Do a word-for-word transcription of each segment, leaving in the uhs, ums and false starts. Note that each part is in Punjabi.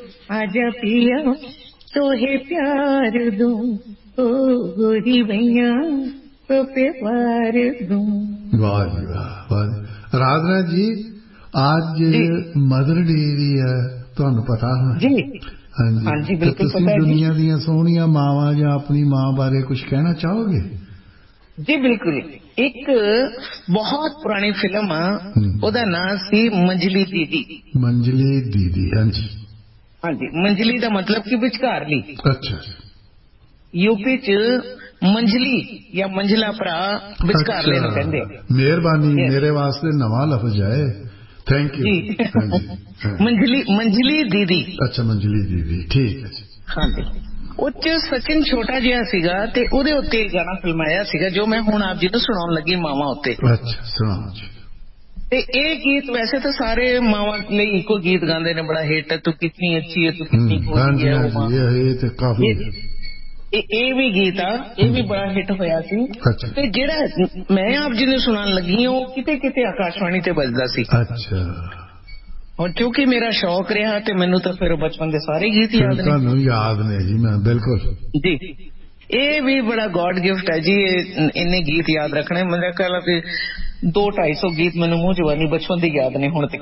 आजा पिया तोहे प्यार दूं, ओ गोरी भैया तो प्यार दूं। वाह जी वाह वाह। राधना जी आज मदर डे भी है, ਤੁਹਾਨੂੰ पता है जी? ਹਾਂਜੀ ਹਾਂਜੀ ਬਿਲਕੁਲ ਤੁਸੀਂ ਪਤਾ ਹੈ ਦੁਨੀਆ ਦੀਆਂ ਸੋਹਣੀਆਂ ਮਾਵਾਂ ਜਾਂ ਆਪਣੀ ਮਾਂ ਬਾਰੇ ਕੁਝ ਕਹਿਣਾ ਚਾਹੋਗੇ? जी बिल्कुल। एक बहुत पुरानी फिल्म ओदा नाम सी मंजली दीदी। मंजली दीदी, हाँ जी हाँ जी। मंजली का मतलब कि विचकारली। अच्छा। यूपी च मंजली या मंजला भरा विचकारले नूं कहंदे। मेहरबानी, मेरे वास्ते नवा लफ्ज है, थैंक यू जी। मंजली मंजली दीदी। अच्छा मंजली दीदी, ठीक है जी। हाँ जी। उच सचिन छोटा जिहा सीगा ते उहदे उत्ते गाना फिल्माया सीगा जो मैं हुण आप जी नूं सुणाउण लगी, मावां उत्ते। अच्छा सुणाओ जी। ते ये गीत वैसे तो सारे मावां लई इको गीत गांदे ने, बड़ा हिट है, तू कितनी अच्छी है, तू कितनी खोजी है वो मां। ये ते काफी ये भी गीत आ, ये भी बड़ा हिट होया सी। ते जेड़ा मैं आप जी नूं सुणाउण लगी हां ओह किते किते आकाशवाणी ते बजदा सी। अच्छा। और क्योंकि मेरा शौक रहा तो मैनू तो फिर बचपन के सारे गीत याद ने। याद ने जी, मैं बिल्कुल जी। ये भी बड़ा गॉड गिफ्ट है जी, इन्ने गीत याद रखने। मेरा ख्याल है दो ढाई सौ गीत मैनू मुंह जवानी बचपन की याद ने हुण तक।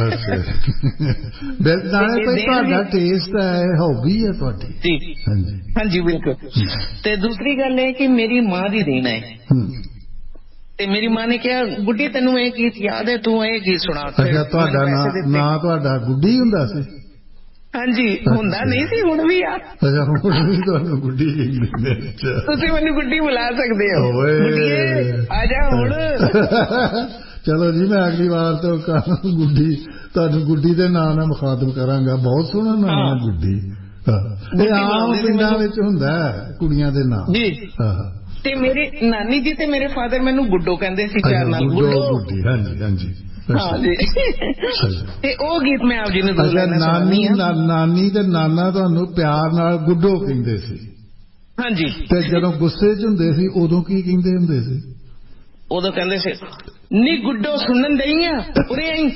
टेस्ट है, हॉबी है तुहाडी। जी हाँ जी बिल्कुल। ते दूसरी गल है कि मेरी मां दी देन है। ते मेरी मां ने कहा गुड्डी तेनू ये गीत याद है, तू ये गीत सुना। अच्छा तुहाडा नाम तुहाडा गुड्डी हुंदा सी? हाँ जी हुंदा नहीं सी, हुण भी आ। अच्छा हुण भी तुहानू गुड्डी कहंदे ने? अच्छा तुसीं मैनू गुड्डी बुला सकदे हो। गुड्डीए आ जा हुण। चलो जी मैं अगली बार तो गुड्डी तुहानू गुड्डी दे नाम नाल मुखातब करांगा। बहुत सोहना नाम है गुड्डी। ਇਹ ਆਮ ਪਿੰਡਾਂ ਵਿੱਚ ਹੁੰਦਾ ਕੁੜੀਆਂ ਦੇ ਨਾਮ ਜੀ। ਤੇ ਮੇਰੇ ਨਾਨੀ ਜੀ ਤੇ ਮੇਰੇ ਫਾਦਰ ਮੈਨੂੰ ਗੁੱਡੋ ਕਹਿੰਦੇ ਸੀ ਪਿਆਰ ਨਾਲ। ਗੁੱਡੋ ਗੁੱਡੀ, ਹਾਂਜੀ ਹਾਂਜੀ ਹਾਂ ਜੀ। ਤੇ ਉਹ ਗੀਤ ਮੈਂ ਆਪ ਜੀ ਨੂੰ ਦੁਹਰਾਉਣਾ ਚਾਹੁੰਦੀ ਹਾਂ। ਨਾਨੀ ਤੇ ਨਾਨਾ ਤੁਹਾਨੂੰ ਪਿਆਰ ਨਾਲ ਗੁੱਡੋ ਕਹਿੰਦੇ ਸੀ? ਹਾਂਜੀ। ਤੇ ਜਦੋਂ ਗੁੱਸੇ 'ਚ ਹੁੰਦੇ ਸੀ ਉਦੋਂ ਕੀ ਕਹਿੰਦੇ ਹੁੰਦੇ ਸੀ? ਉਦੋਂ ਕਹਿੰਦੇ ਸੀ ਨੀ ਗੁੱਡੋ ਸੁਣਨ ਦਈ ਆ ਉਰੇ ਆਈ।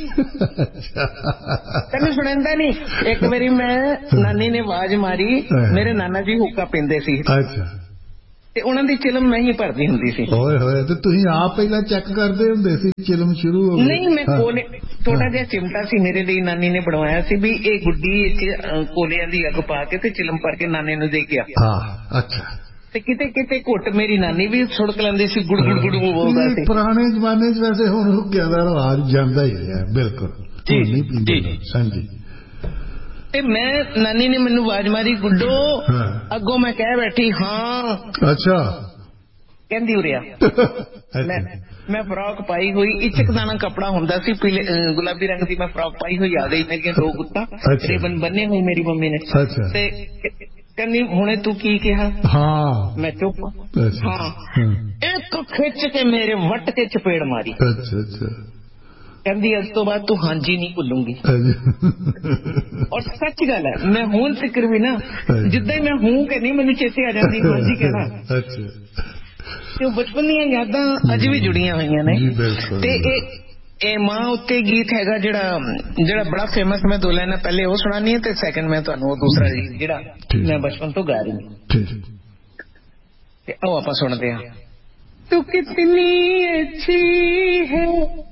ਤੈਨੂੰ ਸੁਣਦਾ ਨਹੀਂ? ਇੱਕ ਵਾਰੀ ਮੈਂ ਨਾਨੀ ਨੇ ਆਵਾਜ਼ ਮਾਰੀ, ਮੇਰੇ ਨਾਨਾ ਜੀ ਹੁੱਕਾ ਪੀਂਦੇ ਸੀ। ਅੱਛਾ। ਤੇ ਉਹਨਾਂ ਦੀ ਚਿਲਮ ਮੈਂ ਹੀ ਭਰਦੀ ਹੁੰਦੀ ਸੀ। ਓਏ ਹੋਏ, ਤੇ ਤੁਸੀਂ ਆਪ ਪਹਿਲਾਂ ਚੈੱਕ ਕਰਦੇ ਹੁੰਦੇ ਸੀ ਚਿਲਮ ਸ਼ੁਰੂ ਹੋ ਗਈ? ਨਹੀਂ ਮੈਂ ਕੋਲੇ ਥੋੜਾ ਜਿਹਾ ਚਿਮਟਾ ਸੀ ਮੇਰੇ ਲਈ, ਨਾਨੀ ਨੇ ਬਣਵਾਇਆ ਸੀ ਵੀ ਇਹ ਗੁੱਡੀ ਕੋਲਿਆਂ ਦੀ ਅੱਗ ਪਾ ਕੇ ਤੇ ਚਿਲਮ ਭਰ ਕੇ ਨਾਨੇ ਨੂੰ ਦੇ ਕੇ ਆ। ਹਾਂ ਅੱਛਾ। ਤੇ ਕਿਤੇ ਕਿਤੇ ਘੁੱਟ ਮੇਰੀ ਨਾਨੀ ਵੀ ਸੁੜਕ ਲੈਂਦੀ ਸੀ, ਗੁੜ ਗੁੜ ਗੁੜ ਬੋਲਦਾ ਸੀ। ਪੁਰਾਣੇ ਜ਼ਮਾਨੇ 'ਚ ਵੈਸੇ ਹੁਣ ਹੁੱਕਿਆਂ ਦਾ ਰਿਵਾਜ ਜਾਂਦਾ ਹੀ ਰਿਹਾ ਬਿਲਕੁਲ। ਜੀ ਜੀ ਹਾਂਜੀ। ਤੇ ਮੈਂ ਨਾਨੀ ਨੇ ਮੈਨੂੰ ਆਵਾਜ਼ ਮਾਰੀ ਗੁੱਡੋ, ਅੱਗੋਂ ਮੈਂ ਕਹਿ ਬੈਠੀ ਹਾਂ। ਅੱਛਾ। ਕਹਿੰਦੀ ਉਰਿਆ। ਮੈਂ ਮੈਂ ਫਰਾਕ ਪਾਈ ਹੋਈ, ਇਚਕ ਦਾਣਾ ਕੱਪੜਾ ਹੁੰਦਾ ਸੀ ਪੀਲੇ ਗੁਲਾਬੀ ਰੰਗ ਦੀ, ਮੈਂ ਫਰਾਕ ਪਾਈ ਹੋਈ, ਆ ਗਈ ਮੇਰੀਆਂ ਦੋ ਗੁੱਤਾਂ ਰਿਬਨ ਬੰਨੇ ਹੋਏ ਮੇਰੀ ਮੰਮੀ ਨੇ। ਤੇ ਕਹਿੰਦੀ ਹੁਣੇ ਤੂੰ ਕੀ ਕਿਹਾ? ਹਾਂ। ਮੈਂ ਚੁੱਪ। ਹਾਂ। ਇੱਕ ਖਿੱਚ ਕੇ ਮੇਰੇ ਵੱਟ ਕੇ ਚਪੇੜ ਮਾਰੀ। ਅੱਛਾ ਅੱਛਾ। ਕਹਿੰਦੀ ਅੱਜ ਤੋਂ ਬਾਅਦ ਤੂੰ ਹਾਂਜੀ ਨਹੀਂ ਭੁੱਲੂੰਗੀ। ਔਰ ਸੱਚ ਗੱਲ ਹੈ, ਮੈਂ ਹੁਣ ਫਿਕਰ ਵੀ ਨਾ ਜਿੱਦਾਂ ਹੀ ਮੈਂ ਹੂੰ ਕਹਿੰਦੀ ਮੈਨੂੰ ਚੇਤੇ ਆ ਜਾਂਦੀ ਹਾਂਜੀ ਕਹਿਣਾ। ਅੱਛਾ। ਤੇ ਉਹ ਬਚਪਨ ਦੀਆਂ ਯਾਦਾਂ ਅੱਜ ਵੀ ਜੁੜੀਆਂ ਹੋਈਆਂ ਨੇ। ਤੇ ਇਹ ਇਹ ਮਾਂ ਉੱਤੇ ਗੀਤ ਹੈਗਾ ਜਿਹੜਾ ਜਿਹੜਾ ਬੜਾ ਫੇਮਸ, ਮੈਂ ਦੋ ਲਾਈਨਾਂ ਪਹਿਲੇ ਉਹ ਸੁਣਾਨੀ ਹੈ ਤੇ ਸੈਕਿੰਡ ਮੈਂ ਤੁਹਾਨੂੰ ਉਹ ਦੂਸਰਾ ਗੀਤ ਜਿਹੜਾ ਮੈਂ ਬਚਪਨ ਤੋਂ ਗਾ ਰਹੀ ਹਾਂ। ਤੇ ਆਓ ਆਪਾਂ ਸੁਣਦੇ ਹਾਂ। ਤੂੰ ਕਿਤਨੀ ਅੱਛੀ ਹੈ